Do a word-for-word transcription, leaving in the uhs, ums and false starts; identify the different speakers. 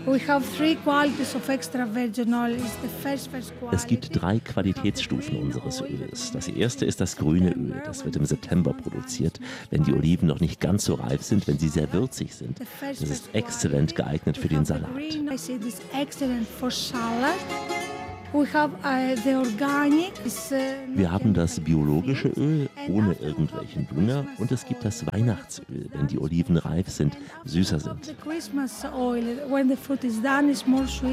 Speaker 1: Es gibt drei Qualitätsstufen unseres Öls. Das erste ist das grüne Öl. Das wird im September produziert, wenn die Oliven noch nicht ganz so reif sind, wenn sie sehr würzig sind. Das ist exzellent geeignet für den Salat. Wir haben das biologische Öl ohne irgendwelchen Dünger und es gibt das Weihnachtsöl, wenn die Oliven reif sind, süßer sind.